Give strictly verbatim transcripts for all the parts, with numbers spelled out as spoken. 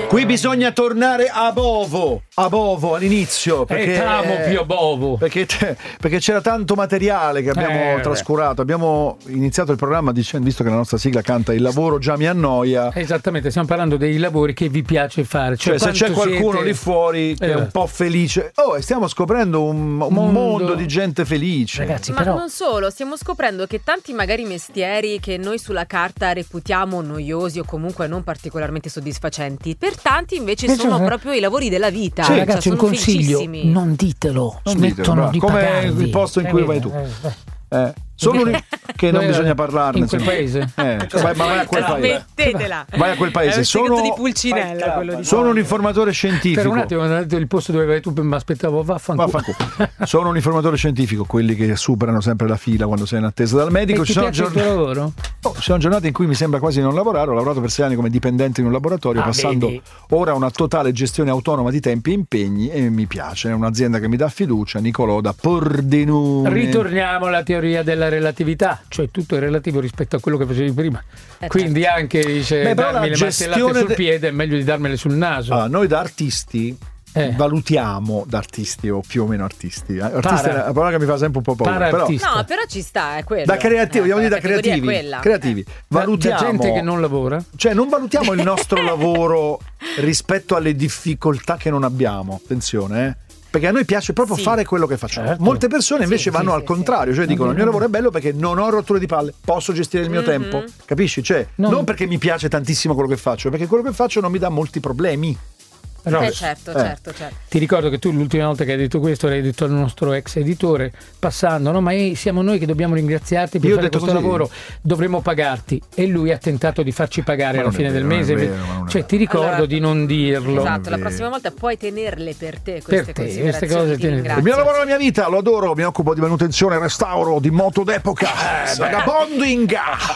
Qui bisogna tornare a Bovo, a Bovo all'inizio, perché, eh, t'amo più a Bovo. Perché, perché c'era tanto materiale che abbiamo eh, trascurato. Abbiamo iniziato il programma dicendo, visto che la nostra sigla canta "Il lavoro già mi annoia". Esattamente, stiamo parlando dei lavori che vi piace fare. Cioè, cioè se c'è qualcuno siete... lì fuori che eh. è un po' felice, oh, stiamo scoprendo un, un mondo. mondo di gente felice. Ragazzi, ma però... non solo, stiamo scoprendo che tanti magari mestieri che noi sulla carta reputiamo noiosi o comunque non particolarmente soddisfacenti, per tanti invece Eh, sono cioè, proprio i lavori della vita. Sì, cioè, ragazzi, un sono consiglio: felicissimi. non ditelo, Non smettono ditelo, di come pagarvi. il posto in cui vai tu. Eh, sono un... che non Dove- bisogna parlarne in quel insomma. paese? Eh, cioè, vai, ma vai a quel paese. Smettetela. Vai a quel paese. È un segreto Sono, di Pulcinella quello di sono un informatore scientifico. Per un attimo ho detto il posto dove vai tu, mi aspettavo vaffanculo. Vaffanculo. Sono un informatore scientifico, quelli che superano sempre la fila quando sei in attesa dal medico. E Ci ti sono, piace il giorn- tuo lavoro? Oh, ci sono giornate in cui mi sembra quasi non lavorare. Ho lavorato per sei anni come dipendente in un laboratorio, Ah, passando vedi. ora a una totale gestione autonoma di tempi e impegni, e mi piace. È un'azienda che mi dà fiducia. Nicolò da Pordenone. Ritorniamo alla teoria della relatività, cioè tutto è relativo rispetto a quello che facevi prima. Eh, Quindi anche dice Beh, però darmi la le martellate gestione sul de- piede è meglio di darmele sul naso. Ah, noi da artisti Eh. valutiamo, da artisti o più o meno artisti. eh. Artista Para. è una parola che mi fa sempre un po' paura. Però, Para-artista. No, però ci sta, è quello. da creativi, vogliamo dire da la categoria è creativi. quella. Creativi. Da- Valutiamo. da gente che non lavora. Cioè, non valutiamo il nostro lavoro rispetto alle difficoltà che non abbiamo. Attenzione, eh. Perché a noi piace proprio Sì. fare quello che facciamo. Certo. Molte persone invece Sì, vanno sì, al sì, contrario, cioè dicono: il mio lavoro è bello perché non ho rotture di palle, posso gestire il mio Mhm. tempo. Capisci? Cioè, No. non perché mi piace tantissimo quello che faccio, perché quello che faccio non mi dà molti problemi. Però Eh certo, Eh. certo, certo. ti ricordo che tu l'ultima volta che hai detto questo l'hai detto al nostro ex editore, passando, no? Ma eh, siamo noi che dobbiamo ringraziarti per Io ho fare detto questo così. lavoro, dovremmo pagarti. E lui ha tentato di farci pagare Ma alla non è fine vero, del non è mese. vero, ma non è Cioè, vero. ti ricordo Allora, di non dirlo. Esatto, la vero. prossima volta puoi tenerle per te queste Per te, queste considerazioni, cose ti tieni- ringrazio. Il mio lavoro è la mia vita, lo adoro, mi occupo di manutenzione e restauro di moto d'epoca. Vagabonding.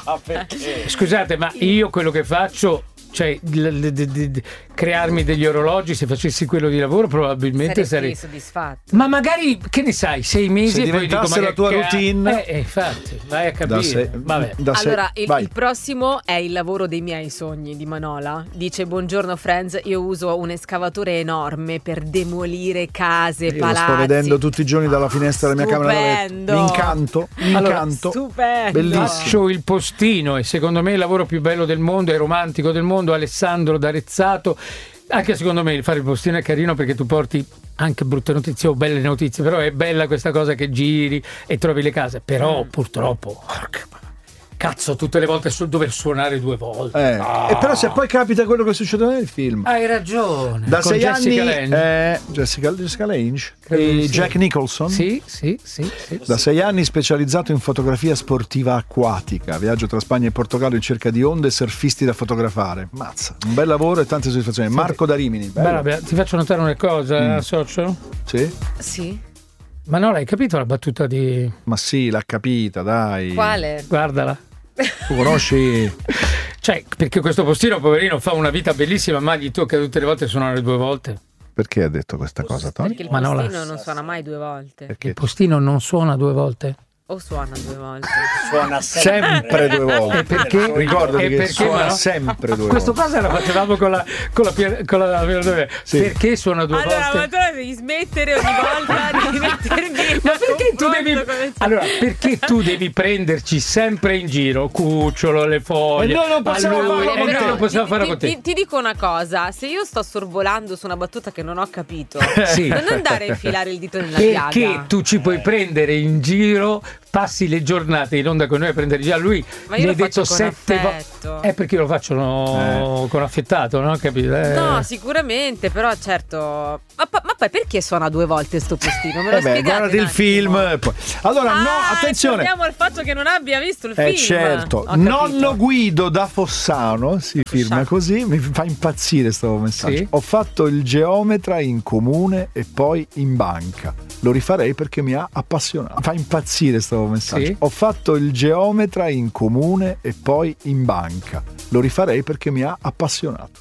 Scusate, ma io quello che faccio, cioè l- l- d- d- d- crearmi degli orologi, se facessi quello di lavoro probabilmente Saresti sarei... soddisfatto. Ma magari, che ne sai, sei mesi Se e poi dico, diventasse ma la che tua ca- routine- Eh, eh, infatti, vai a Da capire. se- Vabbè. da se- Allora, il, vai. il prossimo è il lavoro dei miei sogni di Manola. Dice: buongiorno friends, io uso un escavatore enorme per demolire case, Io lo palazzi. sto vedendo tutti i giorni dalla finestra della mia camera da letto. Stupendo. Mi incanto, mi Allora, incanto. Stupendo. Bellissimo. Faccio il postino e secondo me il lavoro più bello del mondo e romantico del mondo. Alessandro d'Arezzato. Anche secondo me fare il postino è carino perché tu porti anche brutte notizie o belle notizie, però è bella questa cosa che giri e trovi le case. Però purtroppo, porca- cazzo, tutte le volte sul dover suonare due volte. Eh, Ah. E però se poi capita quello che succede nel film. Hai ragione. Da Con sei Jessica anni Lange. eh, Jessica, Jessica Lange Credo e di sì. Jack Nicholson. Sì, sì, sì, sì. Da sei anni specializzato in fotografia sportiva acquatica. Viaggio tra Spagna e Portogallo in cerca di onde e surfisti da fotografare. Mazza, un bel lavoro e tante soddisfazioni. Marco da Rimini. bello. Beh, ti faccio notare una cosa, Mm. socio. Sì? Sì. Ma no, hai capito la battuta di... Ma sì, l'ha capita, dai. Quale? Guardala. Tu conosci? Cioè, perché questo postino, poverino, fa una vita bellissima, ma gli tocca tutte le volte suonare due volte. Perché ha detto questa cosa, Tony? Perché il Manola. postino non suona mai due volte. Perché Il postino non suona due volte. O suona due volte. Suona sempre, sempre due volte. E perché? Ricordati E che perché, suona ma no? sempre due Questo volte. cosa la facevamo con la con la, pia- con la Sì. perché suona due Allora, ma volte? tu devi smettere ogni volta di mettermi Ma perché tu a devi confronto come- allora perché tu devi prenderci sempre in giro Cucciolo, le foglie E noi non possiamo a lui, farlo e con noi te. non possiamo ti, farlo ti- con te. ti- ti dico una cosa, se io sto sorvolando su una battuta che non ho capito, Sì. non andare a infilare il dito nella Perché piaga. tu ci puoi prendere in giro, passi le giornate in onda con noi a prendere già lui. Ma io mi lo hai detto faccio con sette affetto. volte. È perché io lo faccio no, con affettato, no? Capito? Eh. No, sicuramente, però certo. Ma, pa- ma poi perché suona due volte sto postino? Me lo Eh beh, spiegate guardati un il film. attimo? e poi- Allora, no, Ah, attenzione. torniamo al fatto che non abbia visto il Eh film. certo, Ho capito. nonno Guido da Fossano si firma Fossano. così, mi fa impazzire sto messaggio. Sì. Ho fatto il geometra in comune e poi in banca. Lo rifarei perché mi ha appassionato. Fa impazzire sto messaggio. Sì. Ho fatto il geometra in comune e poi in banca. Lo rifarei perché mi ha appassionato.